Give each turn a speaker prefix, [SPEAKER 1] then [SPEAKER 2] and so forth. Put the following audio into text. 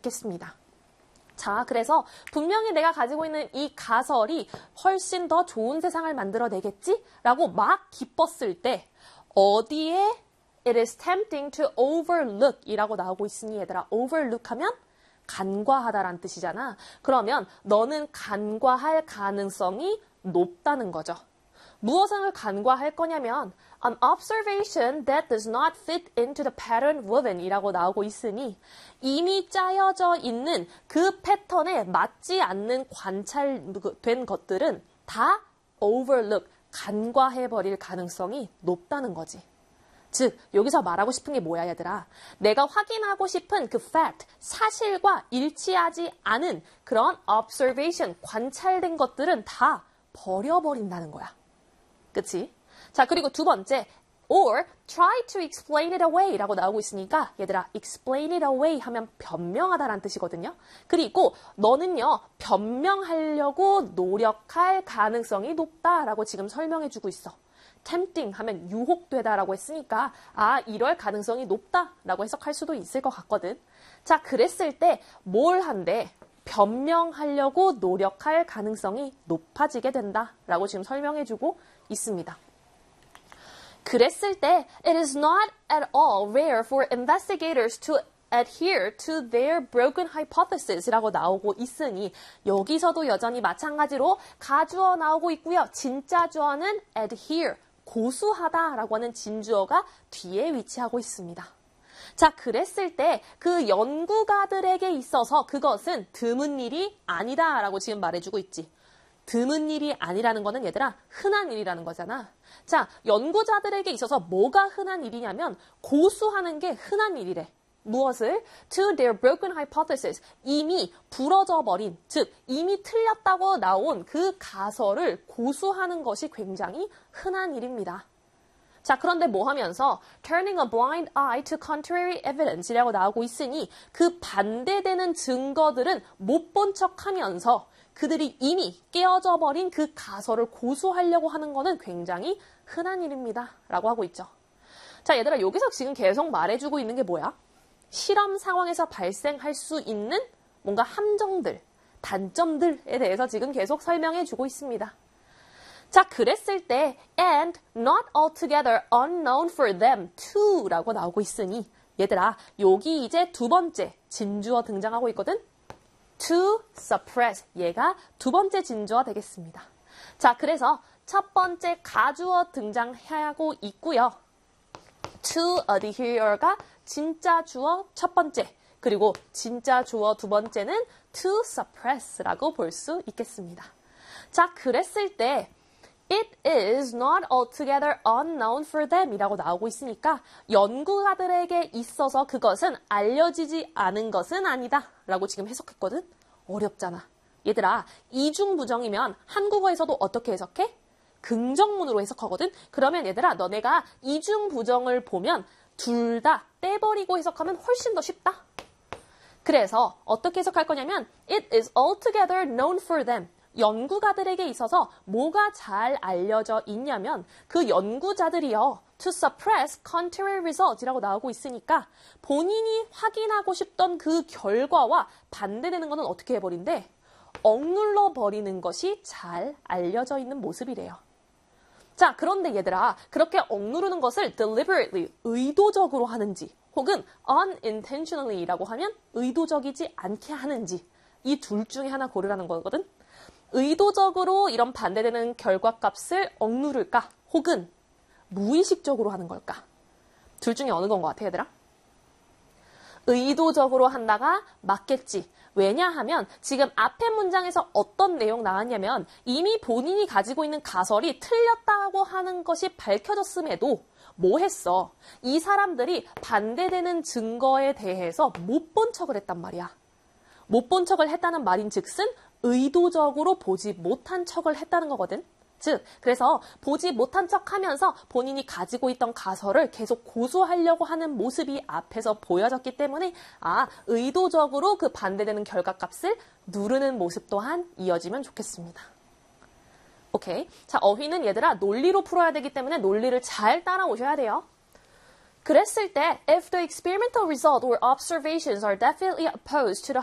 [SPEAKER 1] 있겠습니다. 자, 그래서 분명히 내가 가지고 있는 이 가설이 훨씬 더 좋은 세상을 만들어내겠지? 라고 막 기뻤을 때 어디에 it is tempting to overlook 이라고 나오고 있으니 얘들아, overlook 하면 간과하다라는 뜻이잖아. 그러면 너는 간과할 가능성이 높다는 거죠. 무엇을 간과할 거냐면 an observation that does not fit into the pattern woven 이라고 나오고 있으니 이미 짜여져 있는 그 패턴에 맞지 않는 관찰된 것들은 다 overlook, 간과해버릴 가능성이 높다는 거지. 즉, 여기서 말하고 싶은 게 뭐야, 얘들아? 내가 확인하고 싶은 그 fact, 사실과 일치하지 않은 그런 observation, 관찰된 것들은 다 버려버린다는 거야. 그치? 자, 그리고 두 번째, or try to explain it away 라고 나오고 있으니까 얘들아, explain it away 하면 변명하다라는 뜻이거든요. 그리고 너는요, 변명하려고 노력할 가능성이 높다라고 지금 설명해주고 있어. tempting 하면 유혹되다라고 했으니까 아, 이럴 가능성이 높다라고 해석할 수도 있을 것 같거든. 자, 그랬을 때 뭘 한대? 변명하려고 노력할 가능성이 높아지게 된다라고 지금 설명해주고 있습니다. 그랬을 때 it is not at all rare for investigators to adhere to their broken hypothesis 라고 나오고 있으니 여기서도 여전히 마찬가지로 가주어 나오고 있고요. 진짜 주어는 adhere, 고수하다라고 하는 진주어가 뒤에 위치하고 있습니다. 자, 그랬을 때 그 연구가들에게 있어서 그것은 드문 일이 아니다라고 지금 말해주고 있지. 드문 일이 아니라는 거는 얘들아 흔한 일이라는 거잖아. 자, 연구자들에게 있어서 뭐가 흔한 일이냐면 고수하는 게 흔한 일이래. 무엇을? To their broken hypothesis. 이미 부러져 버린, 즉 이미 틀렸다고 나온 그 가설을 고수하는 것이 굉장히 흔한 일입니다. 자, 그런데 뭐 하면서 turning a blind eye to contrary evidence이라고 나오고 있으니 그 반대되는 증거들은 못 본 척하면서 그들이 이미 깨어져 버린 그 가설을 고수하려고 하는 것은 굉장히 흔한 일입니다. 라고 하고 있죠. 자, 얘들아, 여기서 지금 계속 말해주고 있는 게 뭐야? 실험 상황에서 발생할 수 있는 뭔가 함정들, 단점들에 대해서 지금 계속 설명해주고 있습니다. 자, 그랬을 때 and not altogether unknown for them too 라고 나오고 있으니 얘들아, 여기 이제 두 번째 진주어 등장하고 있거든? to suppress, 얘가 두 번째 진주어 되겠습니다. 자, 그래서 첫 번째 가주어 등장하고 있고요. to adhere가 진짜 주어 첫 번째, 그리고 진짜 주어 두 번째는 to suppress라고 볼 수 있겠습니다. 자, 그랬을 때 it is not altogether unknown for them 이라고 나오고 있으니까 연구가들에게 있어서 그것은 알려지지 않은 것은 아니다 라고 지금 해석했거든. 어렵잖아. 얘들아, 이중부정이면 한국어에서도 어떻게 해석해? 긍정문으로 해석하거든. 그러면 얘들아, 너네가 이중부정을 보면 둘 다 떼버리고 해석하면 훨씬 더 쉽다. 그래서 어떻게 해석할 거냐면 it is altogether known for them. 연구가들에게 있어서 뭐가 잘 알려져 있냐면 그 연구자들이요. to suppress contrary results이라고 나오고 있으니까 본인이 확인하고 싶던 그 결과와 반대되는 것은 어떻게 해버린대? 억눌러 버리는 것이 잘 알려져 있는 모습이래요. 자, 그런데 얘들아, 그렇게 억누르는 것을 deliberately, 의도적으로 하는지 혹은 unintentionally라고 하면 의도적이지 않게 하는지 이 둘 중에 하나 고르라는 거거든. 의도적으로 이런 반대되는 결과값을 억누를까? 혹은 무의식적으로 하는 걸까? 둘 중에 어느 건 것 같아, 얘들아? 의도적으로 한다가 맞겠지. 왜냐하면 지금 앞에 문장에서 어떤 내용 나왔냐면 이미 본인이 가지고 있는 가설이 틀렸다고 하는 것이 밝혀졌음에도 뭐 했어? 이 사람들이 반대되는 증거에 대해서 못 본 척을 했단 말이야. 못 본 척을 했다는 말인 즉슨 의도적으로 보지 못한 척을 했다는 거거든. 즉, 그래서 보지 못한 척하면서 본인이 가지고 있던 가설을 계속 고수하려고 하는 모습이 앞에서 보여졌기 때문에 의도적으로 그 반대되는 결과값을 누르는 모습 또한 이어지면 좋겠습니다. 오케이. 자, 어휘는 얘들아 논리로 풀어야 되기 때문에 논리를 잘 따라오셔야 돼요. 그랬을 때 if the experimental result or observations are definitely opposed to the